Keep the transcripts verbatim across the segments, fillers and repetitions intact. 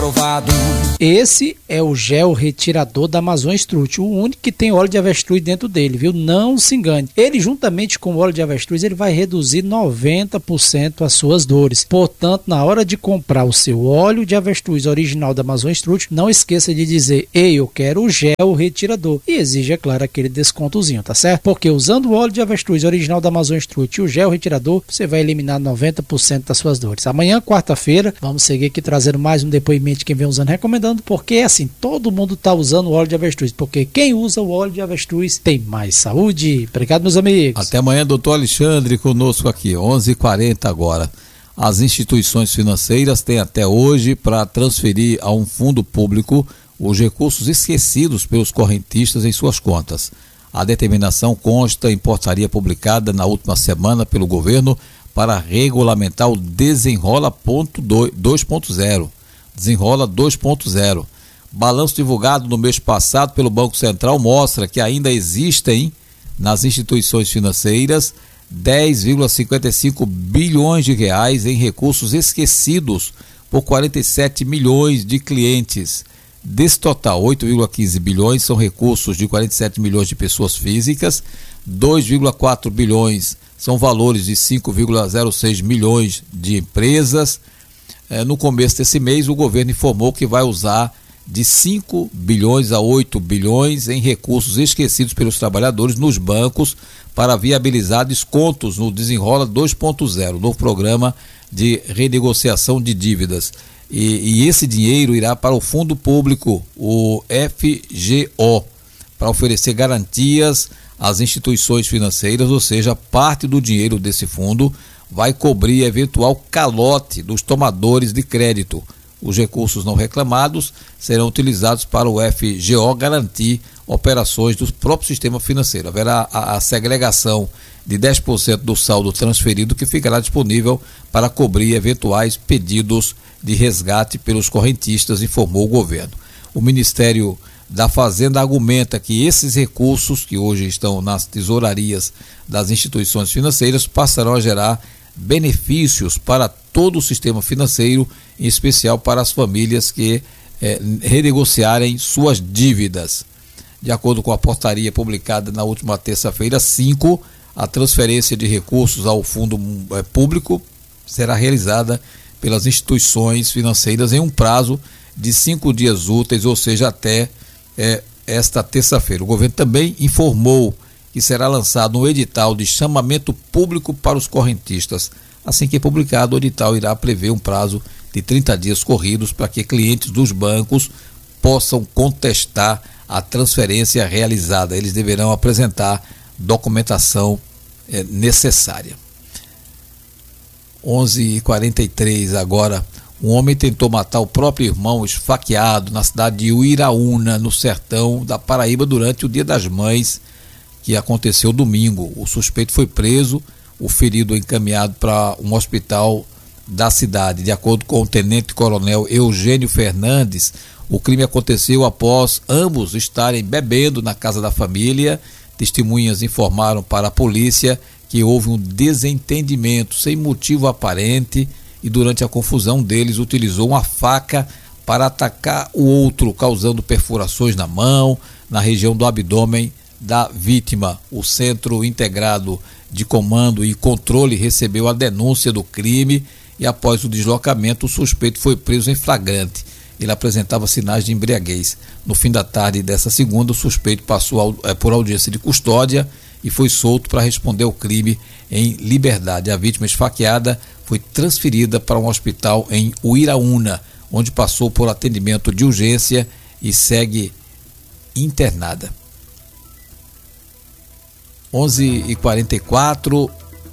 aprovado. Esse é o gel retirador da Amazon Strut, o único que tem óleo de avestruz dentro dele, viu? Não se engane. Ele, juntamente com o óleo de avestruz, ele vai reduzir noventa por cento as suas dores. Portanto, na hora de comprar o seu óleo de avestruz original da Amazon Strut, não esqueça de dizer: ei, eu quero o gel retirador. E exige, é claro, aquele descontozinho, tá certo? Porque usando o óleo de avestruz original da Amazon Strut e o gel retirador, você vai eliminar noventa por cento das suas dores. Amanhã, quarta-feira, vamos seguir aqui trazendo mais um depoimento de quem vem usando, recomendando, porque assim, todo mundo está usando o óleo de avestruz, porque quem usa o óleo de avestruz tem mais saúde. Obrigado, meus amigos. Até amanhã, doutor Alexandre, conosco aqui, onze e quarenta agora. As instituições financeiras têm até hoje para transferir a um fundo público os recursos esquecidos pelos correntistas em suas contas. A determinação consta em portaria publicada na última semana pelo governo para regulamentar o Desenrola dois ponto zero. Desenrola dois ponto zero. Balanço divulgado no mês passado pelo Banco Central mostra que ainda existem nas instituições financeiras dez vírgula cinquenta e cinco bilhões de reais em recursos esquecidos por quarenta e sete milhões de clientes. Desse total, oito vírgula quinze bilhões são recursos de quarenta e sete milhões de pessoas físicas, dois vírgula quatro bilhões são valores de cinco vírgula zero seis milhões de empresas. É, no começo desse mês, o governo informou que vai usar de cinco bilhões a oito bilhões em recursos esquecidos pelos trabalhadores nos bancos para viabilizar descontos no Desenrola dois ponto zero, novo programa de renegociação de dívidas. E, e esse dinheiro irá para o Fundo Público, o F G O, para oferecer garantias às instituições financeiras, ou seja, parte do dinheiro desse fundo vai cobrir eventual calote dos tomadores de crédito. Os recursos não reclamados serão utilizados para o F G O garantir operações do próprio sistema financeiro. Haverá a, a segregação de dez por cento do saldo transferido que ficará disponível para cobrir eventuais pedidos de resgate pelos correntistas, informou o governo. O Ministério da Fazenda argumenta que esses recursos que hoje estão nas tesourarias das instituições financeiras passarão a gerar benefícios para todo o sistema financeiro, em especial para as famílias que eh, renegociarem suas dívidas. De acordo com a portaria publicada na última terça-feira, cinco, a transferência de recursos ao fundo eh, público será realizada pelas instituições financeiras em um prazo de cinco dias úteis, ou seja, até eh, esta terça-feira. O governo também informou que será lançado um edital de chamamento público para os correntistas. Assim que publicado, o edital irá prever um prazo de trinta dias corridos para que clientes dos bancos possam contestar a transferência realizada. Eles deverão apresentar documentação eh, necessária. onze e quarenta e três agora. Um homem tentou matar o próprio irmão esfaqueado na cidade de Uiraúna, no sertão da Paraíba, durante o Dia das Mães, que aconteceu domingo. O suspeito foi preso, o ferido encaminhado para um hospital da cidade. De acordo com o tenente-coronel Eugênio Fernandes, o crime aconteceu após ambos estarem bebendo na casa da família. Testemunhas informaram para a polícia que houve um desentendimento sem motivo aparente e durante a confusão deles utilizou uma faca para atacar o outro, causando perfurações na mão, na região do abdômen da vítima. O Centro Integrado de Comando e Controle recebeu a denúncia do crime e após o deslocamento o suspeito foi preso em flagrante. Ele apresentava sinais de embriaguez. No fim da tarde dessa segunda, o suspeito passou por audiência de custódia e foi solto para responder ao crime em liberdade. A vítima esfaqueada foi transferida para um hospital em Uiraúna, onde passou por atendimento de urgência e segue internada. onze e quarenta e quatro.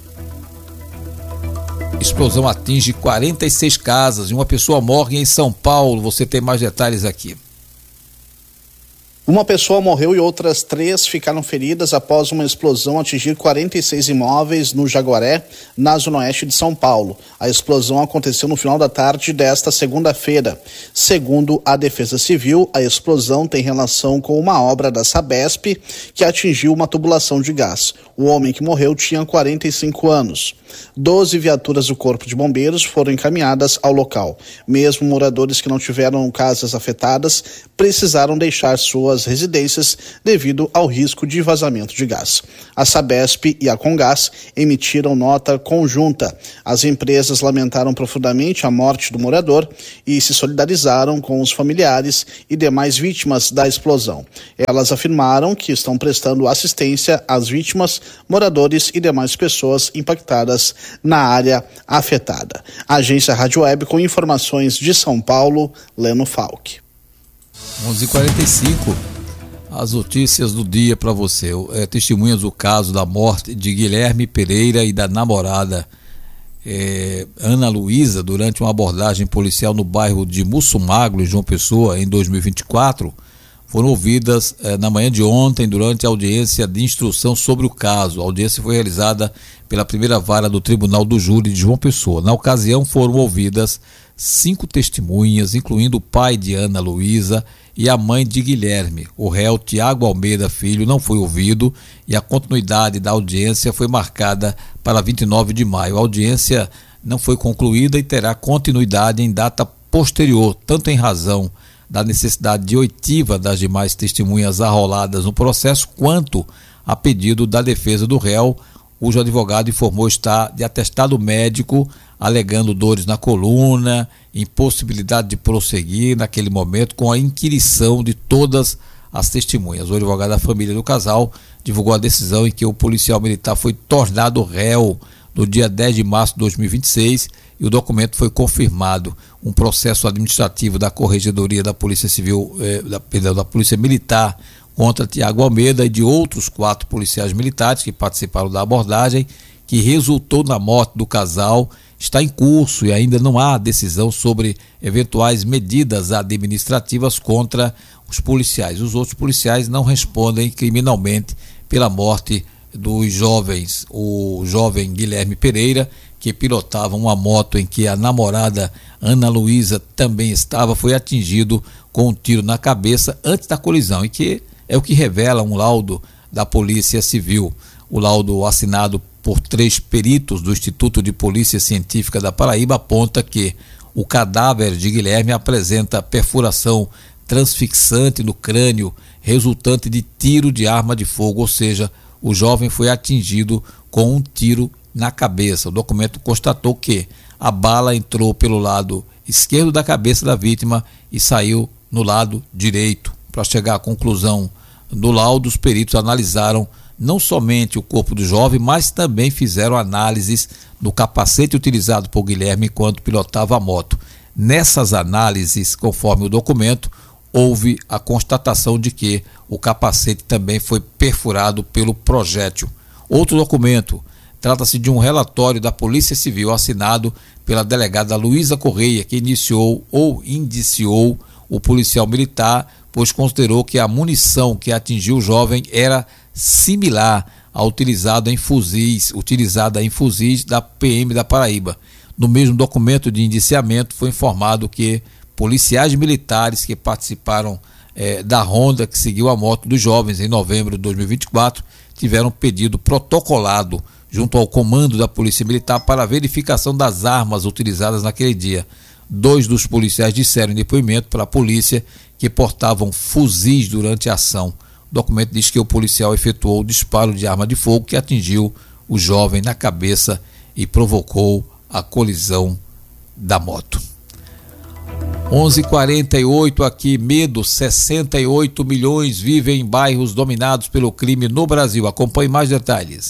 Explosão atinge quarenta e seis casas e uma pessoa morre em São Paulo. Você tem mais detalhes aqui. Uma pessoa morreu e outras três ficaram feridas após uma explosão atingir quarenta e seis imóveis no Jaguaré, na zona oeste de São Paulo. A explosão aconteceu no final da tarde desta segunda-feira. Segundo a Defesa Civil, a explosão tem relação com uma obra da Sabesp que atingiu uma tubulação de gás. O homem que morreu tinha quarenta e cinco anos. Doze viaturas do Corpo de Bombeiros foram encaminhadas ao local. Mesmo moradores que não tiveram casas afetadas precisaram deixar suas residências devido ao risco de vazamento de gás. A Sabesp e a Comgás emitiram nota conjunta. As empresas lamentaram profundamente a morte do morador e se solidarizaram com os familiares e demais vítimas da explosão. Elas afirmaram que estão prestando assistência às vítimas, moradores e demais pessoas impactadas na área afetada. Agência Rádio Web com informações de São Paulo, Leno Falck. onze e quarenta e cinco. As notícias do dia para você. É, testemunhas do caso da morte de Guilherme Pereira e da namorada é, Ana Luísa durante uma abordagem policial no bairro de Mussumagro, em João Pessoa, em dois mil e vinte e quatro, foram ouvidas é, na manhã de ontem durante a audiência de instrução sobre o caso. A audiência foi realizada pela primeira vara do Tribunal do Júri de João Pessoa. Na ocasião foram ouvidas cinco testemunhas, incluindo o pai de Ana Luísa e a mãe de Guilherme. O réu Tiago Almeida Filho não foi ouvido e a continuidade da audiência foi marcada para vinte e nove de maio. A audiência não foi concluída e terá continuidade em data posterior, tanto em razão da necessidade de oitiva das demais testemunhas arroladas no processo, quanto a pedido da defesa do réu, cujo advogado informou estar de atestado médico, alegando dores na coluna, impossibilidade de prosseguir naquele momento com a inquirição de todas as testemunhas. O advogado da família do casal divulgou a decisão em que o policial militar foi tornado réu no dia dez de março de dois mil e vinte e seis e o documento foi confirmado. Um processo administrativo da Corregedoria da Polícia Civil, eh, da, perdão, da Polícia Militar contra Tiago Almeida e de outros quatro policiais militares que participaram da abordagem, que resultou na morte do casal, está em curso e ainda não há decisão sobre eventuais medidas administrativas contra os policiais. Os outros policiais não respondem criminalmente pela morte dos jovens. O jovem Guilherme Pereira, que pilotava uma moto em que a namorada Ana Luísa também estava, foi atingido com um tiro na cabeça antes da colisão, e que é o que revela um laudo da Polícia Civil. O laudo assinado por três peritos do Instituto de Polícia Científica da Paraíba aponta que o cadáver de Guilherme apresenta perfuração transfixante no crânio resultante de tiro de arma de fogo, ou seja, o jovem foi atingido com um tiro na cabeça. O documento constatou que a bala entrou pelo lado esquerdo da cabeça da vítima e saiu no lado direito. Para chegar à conclusão do laudo, os peritos analisaram não somente o corpo do jovem, mas também fizeram análises do capacete utilizado por Guilherme enquanto pilotava a moto. Nessas análises, conforme o documento, houve a constatação de que o capacete também foi perfurado pelo projétil. Outro documento, trata-se de um relatório da Polícia Civil assinado pela delegada Luísa Correia, que iniciou ou indiciou o policial militar, pois considerou que a munição que atingiu o jovem era similar à utilizada em fuzis, utilizada em fuzis da P M da Paraíba. No mesmo documento de indiciamento foi informado que policiais militares que participaram eh, da ronda que seguiu a morte dos jovens em novembro de dois mil e vinte e quatro tiveram pedido protocolado junto ao comando da Polícia Militar para a verificação das armas utilizadas naquele dia. Dois dos policiais disseram em depoimento para a polícia que portavam fuzis durante a ação. O documento diz que o policial efetuou o disparo de arma de fogo que atingiu o jovem na cabeça e provocou a colisão da moto. onze e quarenta e oito aqui, medo, sessenta e oito milhões vivem em bairros dominados pelo crime no Brasil. Acompanhe mais detalhes.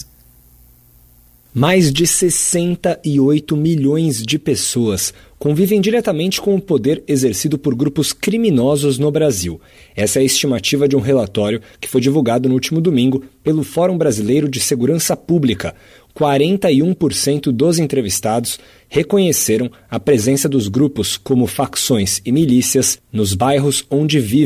Mais de sessenta e oito milhões de pessoas convivem diretamente com o poder exercido por grupos criminosos no Brasil. Essa é a estimativa de um relatório que foi divulgado no último domingo pelo Fórum Brasileiro de Segurança Pública. quarenta e um por cento dos entrevistados reconheceram a presença dos grupos como facções e milícias nos bairros onde vivem.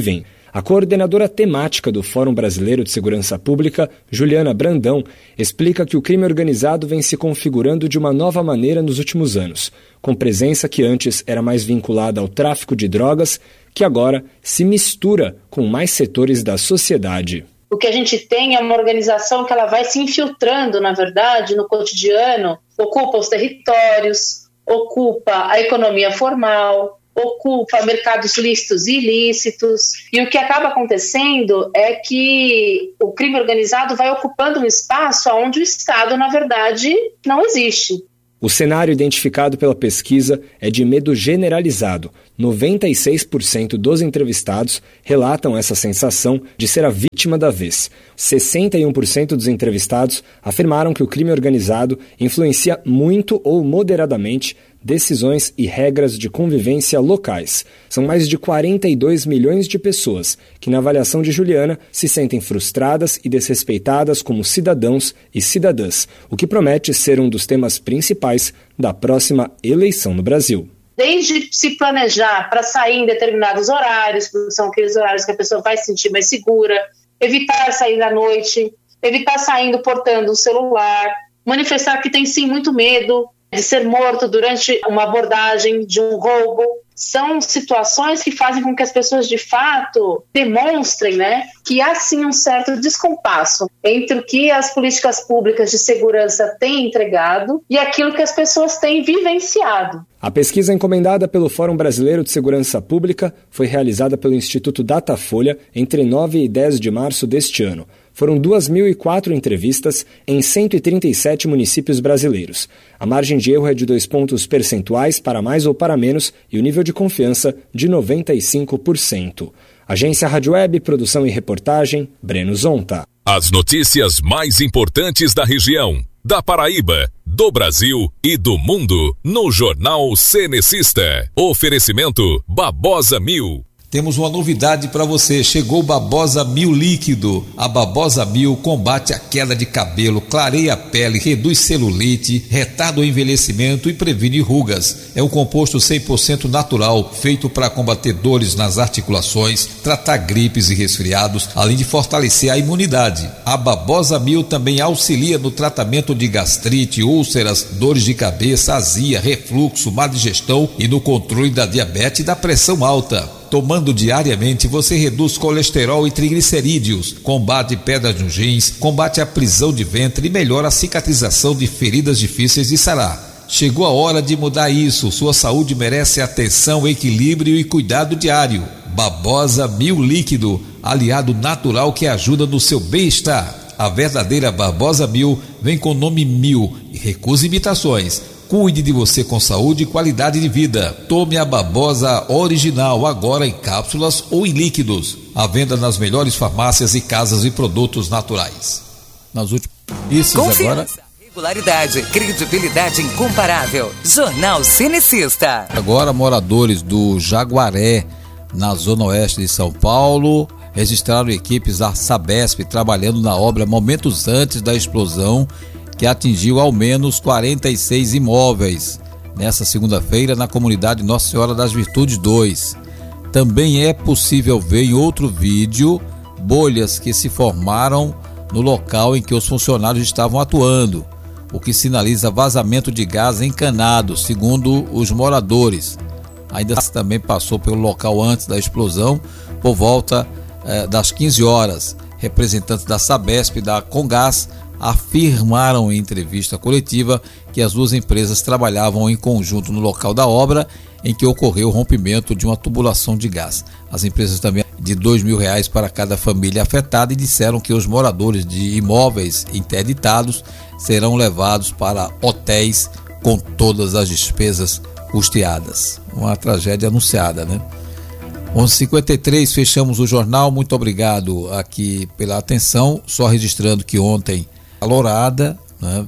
A coordenadora temática do Fórum Brasileiro de Segurança Pública, Juliana Brandão, explica que o crime organizado vem se configurando de uma nova maneira nos últimos anos, com presença que antes era mais vinculada ao tráfico de drogas, que agora se mistura com mais setores da sociedade. O que a gente tem é uma organização que ela vai se infiltrando, na verdade, no cotidiano, ocupa os territórios, ocupa a economia formal, ocupa mercados lícitos e ilícitos, e o que acaba acontecendo é que o crime organizado vai ocupando um espaço onde o Estado, na verdade, não existe. O cenário identificado pela pesquisa é de medo generalizado. noventa e seis por cento dos entrevistados relatam essa sensação de ser a vítima da vez. sessenta e um por cento dos entrevistados afirmaram que o crime organizado influencia muito ou moderadamente decisões e regras de convivência locais. São mais de quarenta e dois milhões de pessoas que, na avaliação de Juliana, se sentem frustradas e desrespeitadas como cidadãos e cidadãs, o que promete ser um dos temas principais da próxima eleição no Brasil. Desde se planejar para sair em determinados horários, porque são aqueles horários que a pessoa vai se sentir mais segura, evitar sair à noite, evitar saindo portando um celular, manifestar que tem sim muito medo de ser morto durante uma abordagem de um roubo. São situações que fazem com que as pessoas, de fato, demonstrem, né, que há sim um certo descompasso entre o que as políticas públicas de segurança têm entregado e aquilo que as pessoas têm vivenciado. A pesquisa encomendada pelo Fórum Brasileiro de Segurança Pública foi realizada pelo Instituto Datafolha entre nove e dez de março deste ano. Foram duas mil e quatro entrevistas em cento e trinta e sete municípios brasileiros. A margem de erro é de dois pontos percentuais para mais ou para menos e o nível de confiança de noventa e cinco por cento. Agência Rádio Web, produção e reportagem, Breno Zonta. As notícias mais importantes da região, da Paraíba, do Brasil e do mundo no Jornal Cenecista. Oferecimento Babosa Mil. Temos uma novidade para você, chegou o Babosa Mil líquido. A Babosa Mil combate a queda de cabelo, clareia a pele, reduz celulite, retarda o envelhecimento e previne rugas. É um composto cem por cento natural, feito para combater dores nas articulações, tratar gripes e resfriados, além de fortalecer a imunidade. A Babosa Mil também auxilia no tratamento de gastrite, úlceras, dores de cabeça, azia, refluxo, má digestão e no controle da diabetes e da pressão alta. Tomando diariamente, você reduz colesterol e triglicerídeos, combate pedras nos rins, combate a prisão de ventre e melhora a cicatrização de feridas difíceis de sarar. Chegou a hora de mudar isso. Sua saúde merece atenção, equilíbrio e cuidado diário. Babosa Mil líquido, aliado natural que ajuda no seu bem-estar. A verdadeira Babosa Mil vem com o nome Mil e recusa imitações. Cuide de você com saúde e qualidade de vida. Tome a Babosa original agora em cápsulas ou em líquidos. À venda nas melhores farmácias e casas de produtos naturais. Nas últimas... Isso agora... regularidade, credibilidade incomparável. Jornal Cenecista. Agora, moradores do Jaguaré, na zona oeste de São Paulo, registraram equipes da Sabesp trabalhando na obra momentos antes da explosão que atingiu ao menos quarenta e seis imóveis nessa segunda-feira na comunidade Nossa Senhora das Virtudes dois. Também é possível ver em outro vídeo bolhas que se formaram no local em que os funcionários estavam atuando, o que sinaliza vazamento de gás encanado, segundo os moradores. Ainda também passou pelo local antes da explosão, por volta eh, das quinze horas. Representantes da Sabesp e da Congás afirmaram em entrevista coletiva que as duas empresas trabalhavam em conjunto no local da obra em que ocorreu o rompimento de uma tubulação de gás. As empresas também de dois mil reais para cada família afetada e disseram que os moradores de imóveis interditados serão levados para hotéis com todas as despesas custeadas. Uma tragédia anunciada, né? onze e cinquenta e três, fechamos o jornal. Muito obrigado aqui pela atenção. Só registrando que ontem, calorada, né?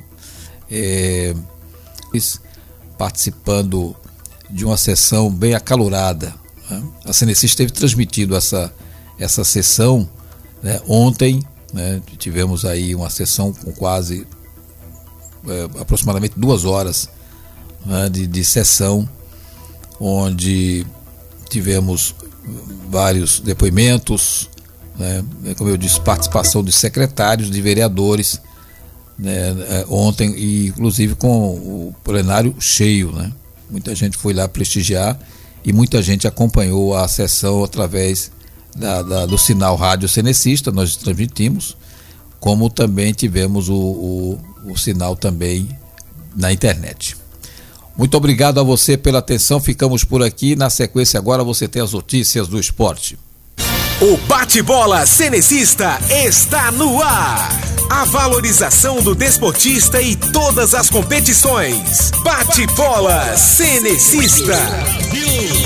É, participando de uma sessão bem acalorada, né? A Cenecista esteve transmitindo essa, essa sessão, né? Ontem, né? Tivemos aí uma sessão com quase é, aproximadamente duas horas, né? de, de sessão, onde tivemos vários depoimentos, né? Como eu disse, participação de secretários, de vereadores, né? Ontem, e inclusive com o plenário cheio, né? Muita gente foi lá prestigiar e muita gente acompanhou a sessão através da, da, do sinal rádio cenecista, nós transmitimos, como também tivemos o, o, o sinal também na internet. Muito obrigado a você pela atenção, ficamos por aqui. Na sequência agora você tem as notícias do esporte. O bate-bola cenecista está no ar. A valorização do desportista e todas as competições. Bate-bola cenecista.